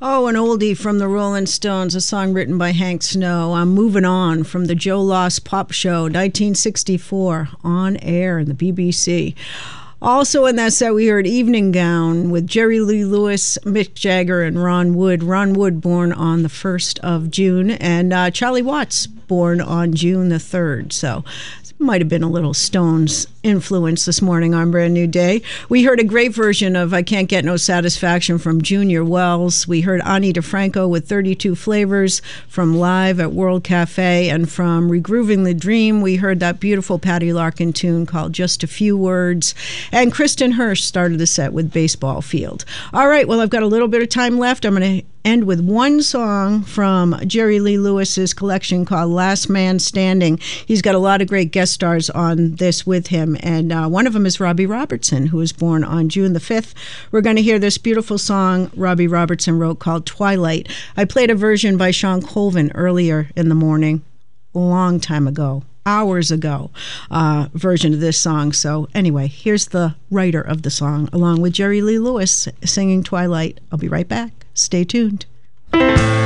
Oh, an oldie from the Rolling Stones, a song written by Hank Snow. I'm Moving On from the Joe Loss Pop Show, 1964, on air in the BBC. Also in that set, we heard Evening Gown with Jerry Lee Lewis, Mick Jagger, and Ron Wood. Ron Wood born on the 1st of June, and Charlie Watts born on June the 3rd. So might have been a little Stones influence this morning on Brand New Day. We heard a great version of I Can't Get No Satisfaction from Junior Wells. We heard Ani DeFranco with 32 Flavors from Live at World Cafe, and from Regrooving the Dream, we heard that beautiful Patty Larkin tune called Just a Few Words. And Kristen Hirsch started the set with Baseball Field. All right, well, I've got a little bit of time left. I'm going to end with one song from Jerry Lee Lewis's collection called Last Man Standing. He's got a lot of great guest stars on this with him, and one of them is Robbie Robertson, who was born on June the 5th. We're going to hear this beautiful song Robbie Robertson wrote called Twilight. I played a version by Sean Colvin earlier in the morning, a long time ago, hours ago, version of this song. So anyway, here's the writer of the song, along with Jerry Lee Lewis singing Twilight. I'll be right back. Stay tuned.